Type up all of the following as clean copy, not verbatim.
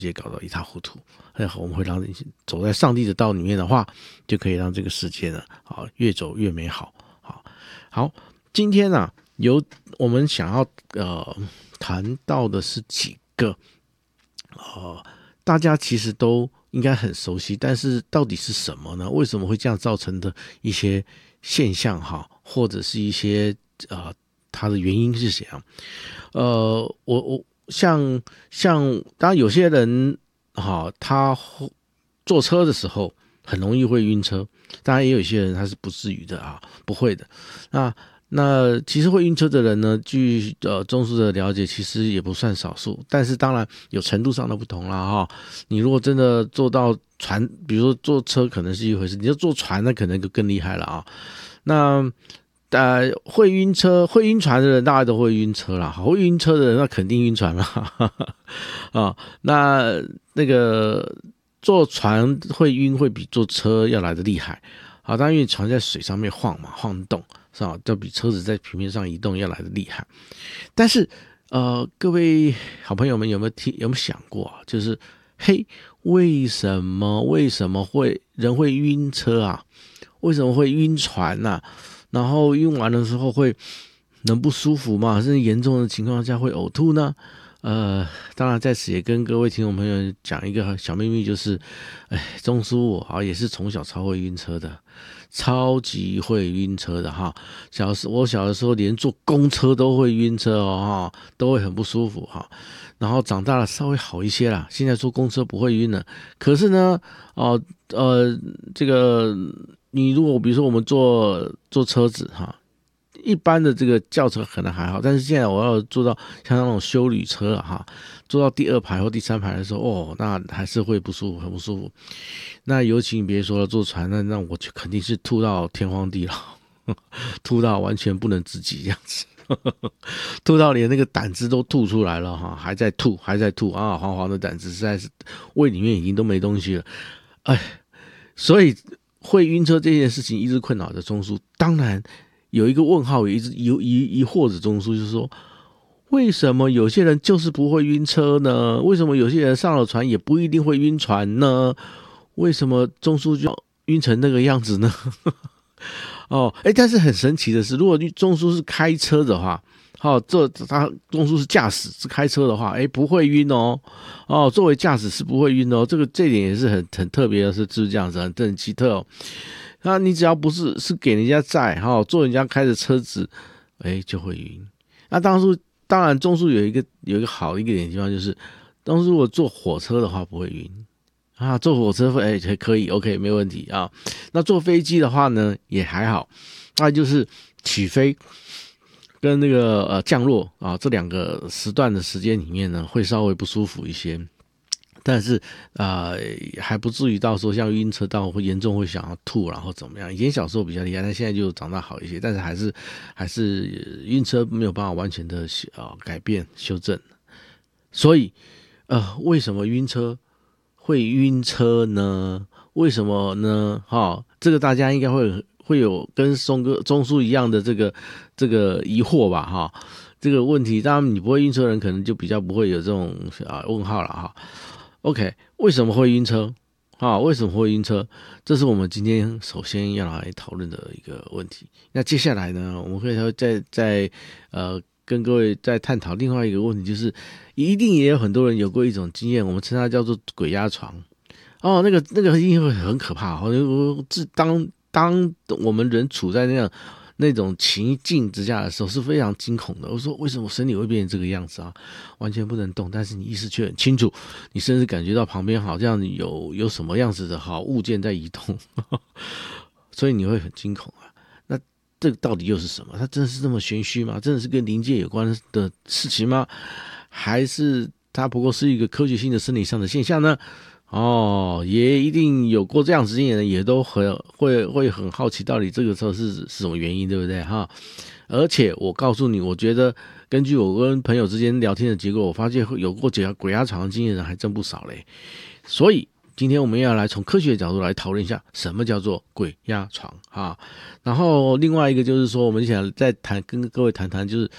界搞到一塌糊涂。我们会让你走在上帝的道里面的话，就可以让这个世界呢，越走越美好。好，今天啊，我们想要谈到的是几个大家其实都应该很熟悉，但是到底是什么呢？为什么会这样造成的一些现象或者是一些它的原因是怎样？我像当然有些人他坐车的时候很容易会晕车，当然也有一些人他是不至于的不会的。那其实会晕车的人呢，据中枢的了解，其实也不算少数，但是当然有程度上的不同啦你如果真的坐到船，比如说坐车可能是一回事，你就坐船那可能就更厉害了那会晕船的人大家都会晕车啦，会晕车的人那肯定晕船啦那个坐船会晕会比坐车要来的厉害当然因为船在水上面晃动是吧，就比车子在平面上移动要来的厉害。但是各位好朋友们有没有想过就是为什么人会晕车为什么会晕船然后晕完的时候会能不舒服吗？甚至严重的情况下会呕吐呢？当然在此也跟各位听众朋友讲一个小秘密，就是中枢我也是从小超会晕车的，超级会晕车的我小的时候连坐公车都会晕车都会很不舒服然后长大了稍微好一些啦，现在坐公车不会晕了。可是呢这个你如果比如说我们坐车子一般的这个轿车可能还好，但是现在我要坐到像那种休旅车坐到第2排或第3排的时候那还是会不舒服，很不舒服。那尤其你别说了，坐船那我就肯定是吐到天荒地老吐到完全不能自己这样子吐到连那个胆汁都吐出来了还在吐黄黄的胆汁，实在是胃里面已经都没东西了。所以会晕车这件事情一直困扰着中枢，当然有一个问号，也一直疑惑着中枢，就是说为什么有些人就是不会晕车呢？为什么有些人上了船也不一定会晕船呢？为什么中枢就要晕成那个样子呢？但是很神奇的是，如果中枢是开车的话他中枢是驾驶是开车的话不会晕作为驾驶是不会晕这点也是很特别的，是这样子，很奇特那你只要不是给人家载坐人家开的车子就会晕。那当然中枢有一个好一点地方，就是中枢如果坐火车的话不会晕坐火车可以 OK 没问题那坐飞机的话呢也还好，那就是起飞跟那个降落这2个时段的时间里面呢会稍微不舒服一些，但是还不至于到说像晕车到会严重会想要吐然后怎么样。以前小时候比较厉害，但现在就长大好一些，但是还是晕车没有办法完全的改变修正。所以为什么会晕车呢？为什么呢这个大家应该会有跟中枢一样的这个疑惑吧这个问题当然你不会晕车的人可能就比较不会有这种问号了OK， 为什么会晕车为什么会晕车？这是我们今天首先要来讨论的一个问题。那接下来呢，我们会再跟各位再探讨另外一个问题，就是一定也有很多人有过一种经验，我们称它叫做鬼压床那个一定会很可怕当我们人处在那种情境之下的时候是非常惊恐的。我说为什么身体会变成这个样子完全不能动，但是你意识却很清楚，你甚至感觉到旁边好像有什么样子的物件在移动所以你会很惊恐那这个到底又是什么？它真的是这么玄虚吗？真的是跟灵界有关的事情吗？还是它不过是一个科学性的生理上的现象呢？也一定有过这样子经验的人，也都会很好奇，到底这个时候是什么原因，对不对而且我告诉你，我觉得根据我跟朋友之间聊天的结果，我发现有过鬼压床的经验的人还真不少嘞。所以今天我们要来从科学的角度来讨论一下什么叫做鬼压床然后另外一个就是说，我们想再跟各位谈谈，就是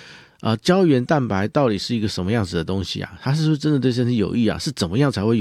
胶原蛋白到底是一个什么样子的东西啊？它是不是真的对身体有益啊？是怎么样才会